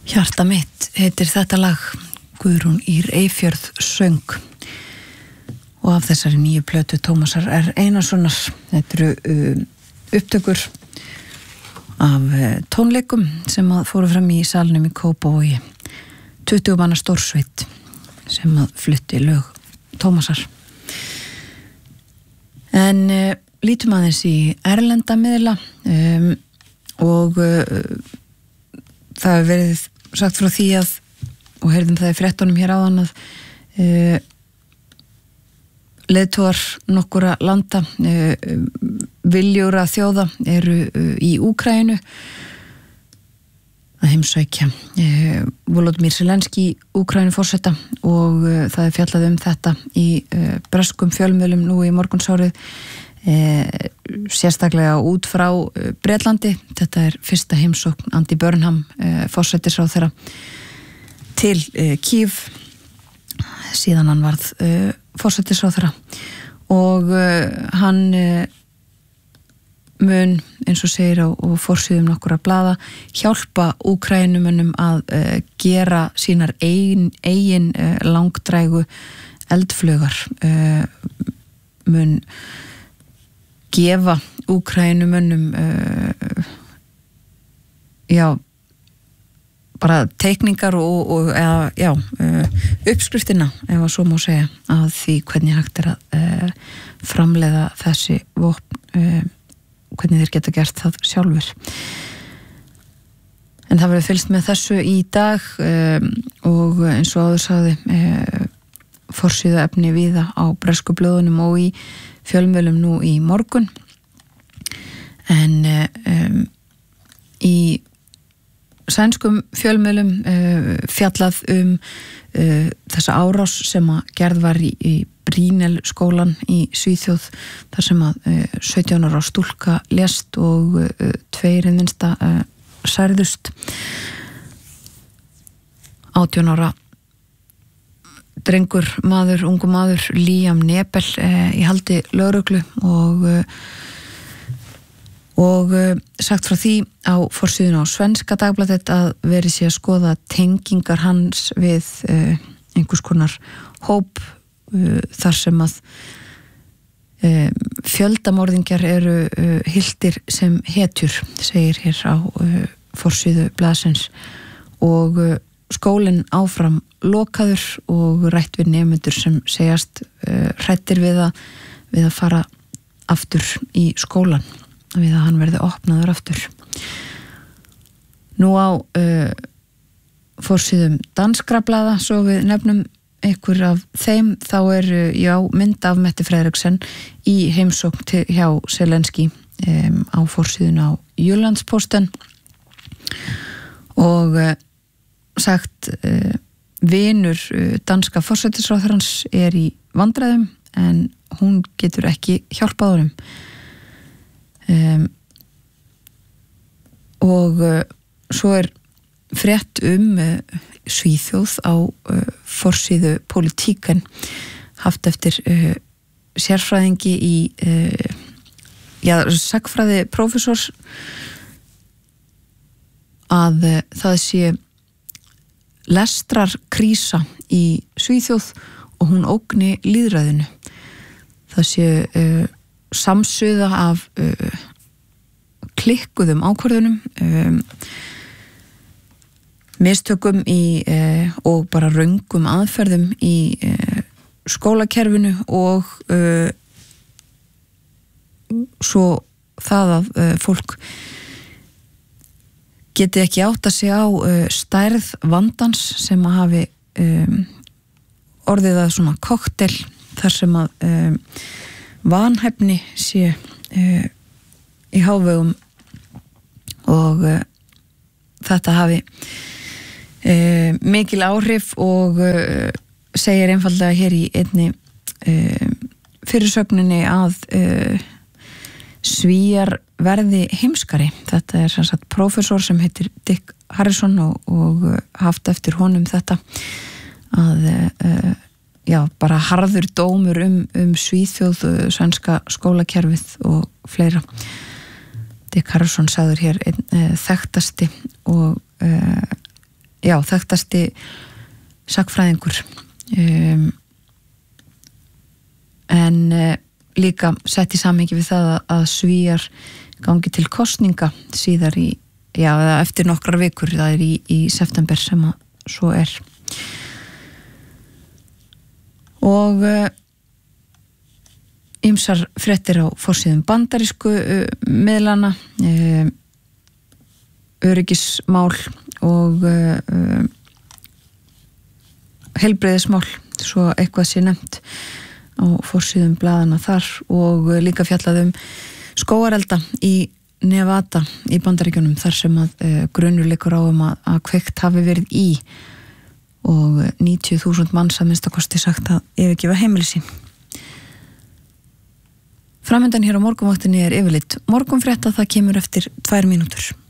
Hjarta mitt heitir þetta lag, Guðrún Ýr Eyfjörð söng og af þessari nýju plötu Tómasar R. Einarssonar. Þetta eru upptökur af tónleikum sem að fóru fram í salnum í Kópavogi, 20 manna stórsveit sem að flutti lög Tómasar. En lítum aðeins í erlenda miðla og það hefur verið sagt frá því að, og heyrðum það í fréttunum hér áðan, að leiðtogar nokkura landa, viljúra þjóða eru í Úkraínu að heimsækja Volodymyr Zelenský Úkraínuforseta og það er fjallað þetta í breskum fjölmiðlum nú í morgunsárið, sérstaklega út frá Bretlandi. Þetta er fyrsta heimsókn Andy Burnham forsætisráðherra til Kyiv síðan hann varð forsætisráðherra og hann mun, eins og segir á forsíðum nokkura blaða, hjálpa Úkrænumönnum að gera sínar eigin langdrægu eldflaugar, mun gefa Úkrænumönnum bara teikningar og uppskriftina, ef að svo má segja, að því hvernig hægt er að framleiða þessi vopn, hvernig þeir geta gert það sjálfur. En það verður fylgst með þessu í dag og eins og áður sagði, forsíðu efni víða á bresku blöðunum og í fjölmiðlum nú í morgun. En í sænskum fjölmiðlum fjallað þessa árás sem að gerð var í Brynel skólan í Svíþjóð, þar sem að 17 ára stúlka lést og 2 minnsta særðust. 18 ára drengur ungu maður, Liam Nebel, í haldi lögreglu og sagt frá því á forsíðunni á Svenska Dagbladet að verið sé að skoða tengingar hans við einhvers konar hóp þar sem að fjöldamorðingjar eru hyltir sem hetjur, segir hér á forsíðu blaðsins, og skólinn áfram lokaður og rætt við nemendur sem segjast hræddir við að fara aftur í skólan, við að hann verði opnaður aftur. Nú á forsíðum danskra blaða, svo við nefnum einhver af þeim, þá er mynd af Mette Frederiksen í heimsókn hjá Zelenský á forsíðun á Jyllandsposten og sagt vinur danska forsætisráðherrans er í vandræðum en hún getur ekki hjálpað honum. Og svo er frétt Svíþjóð á forsíðu Politíken, haft eftir sérfræðingi í sagnfræði prófessors, að það sé lestrarkrísa í Svíþjóð og hún ógni lýðræðinu. Það sé samsuða af klikkuðum ákvörðunum, mistökum og bara röngum aðferðum í skólakerfinu og svo það að fólk geti ekki átta sig á stærð vandans sem að hafi orðið að svona kokteil þar sem að vanhæfni sé í hávegum og þetta hafi mikil áhrif og segir einfaldlega hér í einni fyrirsögninni að Svíar verði heimskari. Þetta er sem sagt prófessor sem heitir Dick Harrison og haft eftir honum þetta að bara harður dómur Svíþjóð, svenska skólakerfið og fleira. Dick Harrison sagður hér þekktasti og þekktasti sagnfræðingur en líka sett í samhengi við það að Svíar gangi til kosninga síðar eftir nokkrar vikur, það í september sem að svo og ýmsar fréttir á forsíðum bandarísku miðlana, öryggismál og heilbrigðismál, svo eitthvað sé nefnt á forsíðum blaðana þar og líka fjallað skógarelda í Nevada í Bandaríkjunum þar sem að grunur liggur á að kveikt hafi verið í og 90.000 manns að minnstakosti sagt að yfirgefa heimili sín. Framöndan hér á morgunvaktinni yfirlit morgunfrétta, það kemur eftir 2 mínútur.